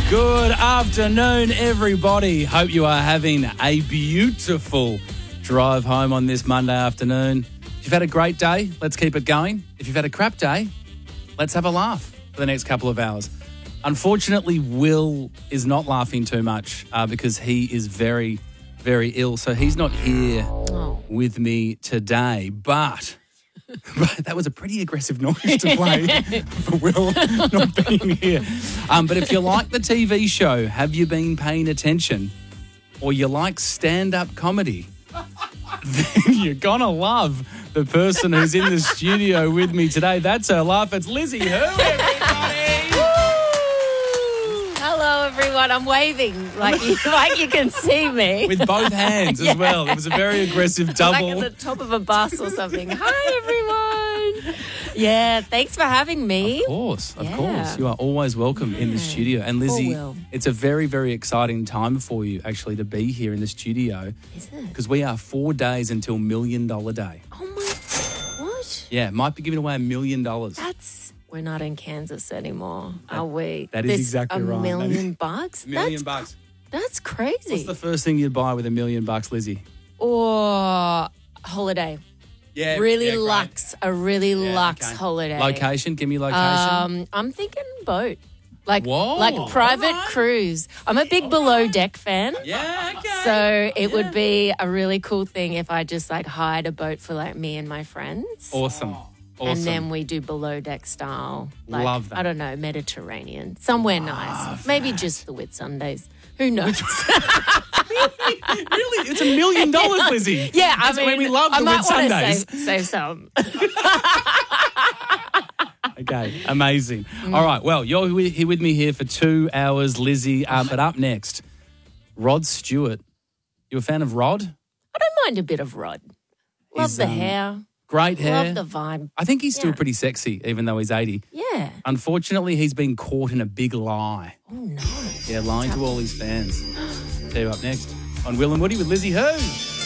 Good afternoon, everybody. Hope you are having a beautiful drive home on this Monday afternoon. If you've had a great day, let's keep it going. If you've had a crap day, let's have a laugh for the next couple of hours. Unfortunately, Will is not laughing too much because he is very, very ill. So he's not here with me today. But that was a pretty aggressive noise to play for Will not being here. But if you like the TV show, Have You Been Paying Attention? Or you like stand-up comedy, then you're going to love the person who's in the studio with me today. That's her laugh. It's Lizzie Who, everybody. Hello, everyone. I'm waving like you can see me. With both hands as well. It was a very aggressive double. Like at the top of a bus or something. Hi, everyone. Yeah, thanks for having me. Of course. You are always welcome in the studio. And Lizzie, it's a very, very exciting time for you actually to be here in the studio. Is it? Because we are 4 days until $1 Million Day. Oh, my. What? Yeah, might be giving away $1 million. We're not in Kansas anymore, are we? That is exactly right. $1 million bucks? $1 million bucks. That's crazy. What's the first thing you'd buy with $1 million bucks, Lizzie? Or holiday. Yeah, really great. luxe, a really luxe holiday. Location? Give me location. I'm thinking boat. Like Whoa, private all right. cruise. I'm a big below deck fan. Yeah, okay. So it would be a really cool thing if I just like hired a boat for like me and my friends. Awesome. And then we do below deck style. Like, Love that. I don't know, Mediterranean. Somewhere nice. Maybe just the Whitsundays. Who knows? Really? It's $1 million, Lizzie. Yeah, I That's mean, when we love the I might want Whitsundays. to save some. Okay, amazing. All right, well, you're here with me here for 2 hours, Lizzie. But up next, Rod Stewart. You a fan of Rod? I don't mind a bit of Rod. Love the hair. Great hair. Love the vibe. I think he's still pretty sexy, even though he's 80. Yeah. Unfortunately, he's been caught in a big lie. Oh, no. Yeah, lying to all his fans. Tell you up next on Will and Woody with Lizzie Who.